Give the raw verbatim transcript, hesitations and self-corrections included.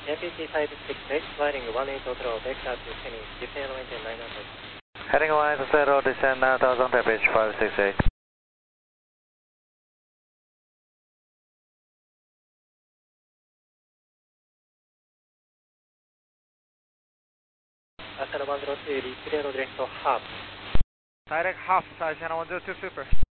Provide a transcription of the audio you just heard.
N P C five six eight, sliding one eight total, vector to Kenny, descend maintain nine hundred. Heading line to zero, descend nine thousand, pitch five six eight. Asana one zero two, reach zero direct to half. Direct half, size channel one zero two super.